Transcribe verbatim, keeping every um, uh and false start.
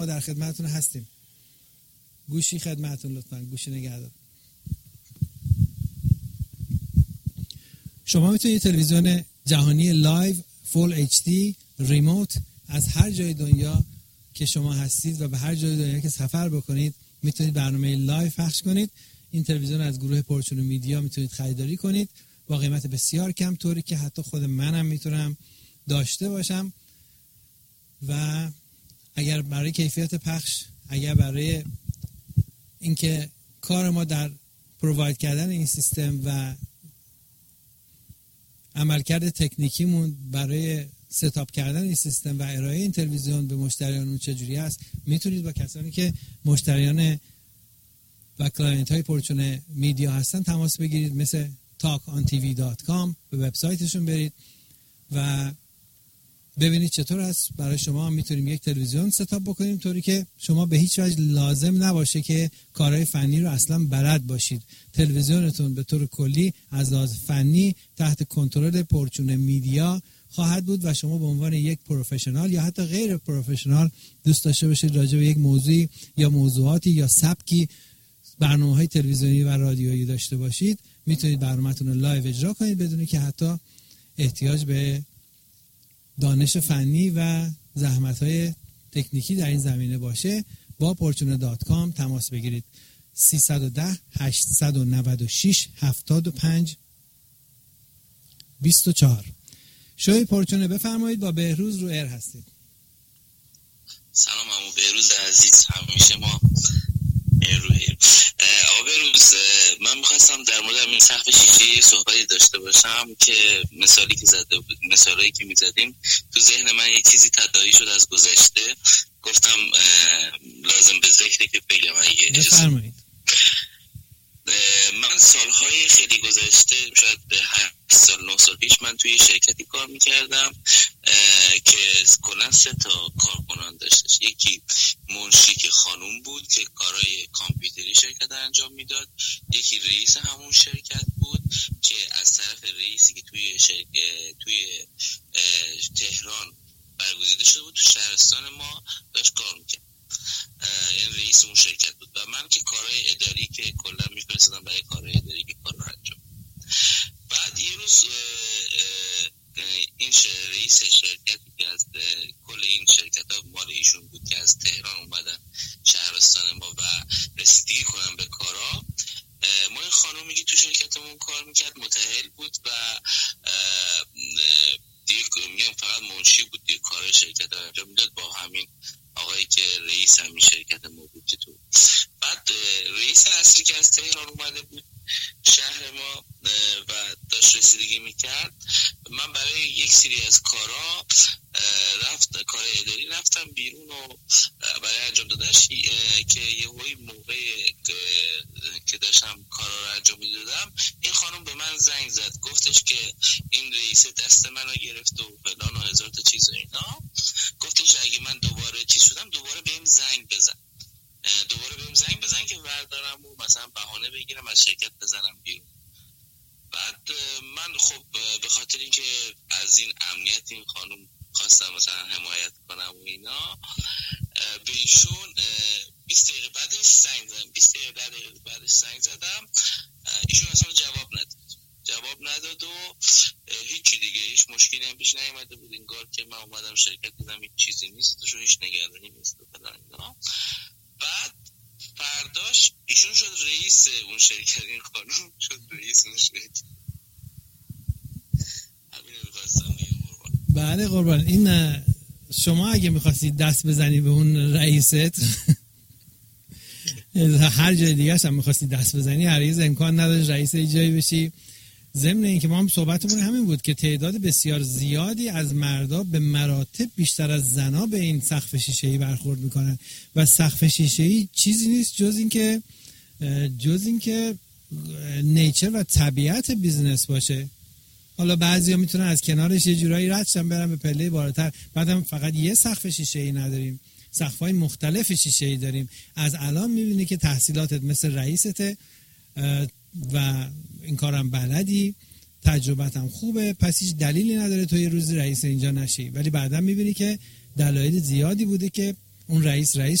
ما در خدمتتون هستیم. گوشی خدمتتون لطفاً، گوشی نگهدار. شما میتونید تلویزیون جهانی لایو فول اچ دی ریموت از هر جای دنیا که شما هستید و به هر جای دنیا که سفر بکنید میتونید برنامه لایو پخش کنید. این تلویزیون از گروه پرچون میدیا میتونید خریداری کنید با قیمت بسیار کم، طوری که حتی خود منم میتونم داشته باشم. و اگر برای کیفیت پخش، اگر برای اینکه کار ما در پروواید کردن این سیستم و عملکرد تکنیکیمون برای ستاپ کردن این سیستم و ارائه این تلویزیون به مشتریانمون چجوری است، میتونید با کسانی که مشتریان و کلاینت های پرچون میدیا هستن تماس بگیرید، مثل تاک آن تی وی دات کام. به وبسایتشون برید و ببینید چطور است برای شما هم میتونیم یک تلویزیون ستاپ بکنیم، طوری که شما به هیچ وجه لازم نباشه که کارهای فنی رو اصلا بلد باشید. تلویزیونتون به طور کلی از لحاظ فنی تحت کنترل پرچون میدیا خواهد بود و شما به عنوان یک پروفشنال یا حتی غیر پروفشنال دوست داشته باشید راجع به یک موضوعی یا موضوعاتی یا سبکی برنامه‌های تلویزیونی و رادیویی داشته باشید، میتونید برنامه‌تون رو لایو اجرا کنید بدون که حتی احتیاج به دانش فنی و زحمت‌های تکنیکی در این زمینه باشه. با پرچون دات کام تماس بگیرید. سیصد و ده هشتصد و نود و شش هفتاد و پنج بیست و چهار. شوی پرچونه بفرمایید، با بهروز رو ایر هستید. سلام عمو بهروز عزیز، همیشه ما روی آقا بهروز، من میخواستم در مورد این سقف شیشه‌ای صحبتی داشته باشم که مثالی که زده بود، مثالایی که میزدیم تو ذهن من یه چیزی تداعی شد از گذشته، گفتم لازم به ذکره که بگم. اگه بفرمایید. من سالهای خیلی گذشته، شاید هشت سال نه سال پیش، من توی شرکتی کار میکردم که کلا سه تا کارکنان داشتش. یکی منشی که خانوم بود که کارهای کامپیوتری شرکت انجام میداد، یکی رئیس همون شرکت بود که از طرف رئیسی که توی شرکت توی تهران برگزیده شده بود تو شهرستان ما داشت کار میکرد، یعنی رئیس اون شرکت بود و من که کارهای اداری که کلا میفرستادم برای کارهای اداری که کار رو انجام. بعد یه روز این رئیس شرکتی که از کل این شرکت ها مال ایشون بود که از تهران اومدن شهرستان ما و رسیدگی کنن به کارا، ما این خانومی که تو شرکتمون کار میکرد متأهل بود و دیگه میگم فقط منشی بود، دیگه کار شرکت ها انجام میداد با همین آقایی که رئیس همین شرکت ما بود که تو. بعد رئیس اصلی که از تهران اومده بود شهر ما و داشت رسیدگی میکرد، من برای یک سری از کارا رفت کار اداری رفتم بیرون و برای انجام دادنش که یه هایی موقع که داشتم کارا رو انجام میدادم این خانم به من زنگ زد، گفتش که این رئیس دست منو گرفت و فلان و هزار تا چیز و اینا، گفتش اگه من دوباره چیز شدم دوباره بهم زنگ بزن، دوباره بهم زنگ بزن که بردارم و مثلا بهانه بگیرم از شرکت بزنم بیرون. بعد من خب به خاطر اینکه از این امنیت این خانم خواستم مثلا حمایت کنم و اینا، به ایشون بیست دقیقه بعدش زنگ زدم، بیست دقیقه بعدش زنگ زدم، ایشون اصلا جواب نداد جواب نداد و هیچی دیگه، هیچ مشکلی هم پیش نیامده بود، انگار که من اومدم شرکت دیدم هیچ چیزی نیست و هیچ نگرانی نیست و فلان اینا. بعد فرداش ایشون شد رئیس اون شرکت، این خانم شد رئیس اون شرکت. همین رو می‌خواستم بگم قربان. بله قربان، این شما اگه می‌خواستید دست بزنی به اون رئیست هر جای دیگه هم می‌خواستید دست بزنی، هرگز امکان نداشت رئیس ای جایی بشی. ضمن اینکه ما هم صحبتمون همین بود که تعداد بسیار زیادی از مردا به مراتب بیشتر از زنا به این سقف شیشه‌ای برخورد میکنن و سقف شیشه‌ای چیزی نیست جز اینکه جز اینکه نیچر و طبیعت بیزنس باشه. حالا بعضیا میتونن از کنارش یه جورایی رد شن برن به پله بالاتر. بعدم فقط یه سقف شیشه‌ای نداریم، سقف‌های مختلف شیشه‌ای داریم. از الان می‌بینی که تحصیلاتت مثل رئیسته و این کارم بلدی، تجربت هم خوبه، پس هیچ دلیلی نداره تو یه روزی رئیس اینجا نشی. ولی بعدا میبینی که دلایل زیادی بوده که اون رئیس رئیس